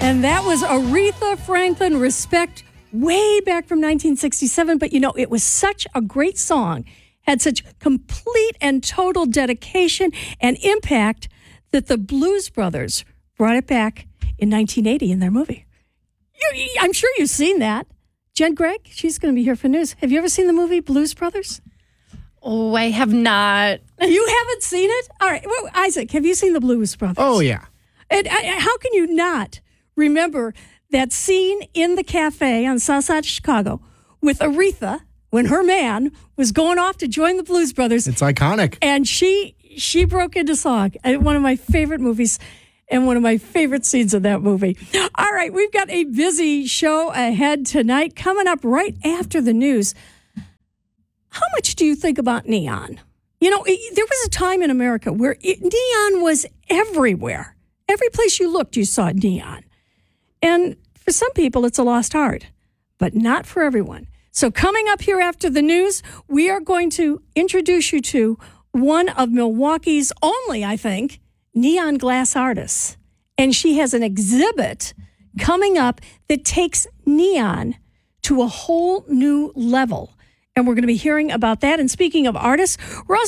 And that was Aretha Franklin, Respect, way back from 1967. But, it was such a great song, had such complete and total dedication and impact that the Blues Brothers brought it back in 1980 in their movie. I'm sure you've seen that. Jen Gregg, she's going to be here for news. Have you ever seen the movie Blues Brothers? Oh, I have not. You haven't seen it? All right. Well, Isaac, have you seen the Blues Brothers? Oh, yeah. And how can you not remember that scene in the cafe on South Side of Chicago with Aretha when her man was going off to join the Blues Brothers? It's iconic. And she broke into song. One of my favorite movies and one of my favorite scenes of that movie. All right, we've got a busy show ahead tonight. Coming up right after the news, how much do you think about neon? There was a time in America where neon was everywhere. Every place you looked, you saw neon. And for some people, it's a lost art, but not for everyone. So coming up here after the news, we are going to introduce you to one of Milwaukee's only, I think, neon glass artists. And she has an exhibit coming up that takes neon to a whole new level. And we're going to be hearing about that. And speaking of artists, we're also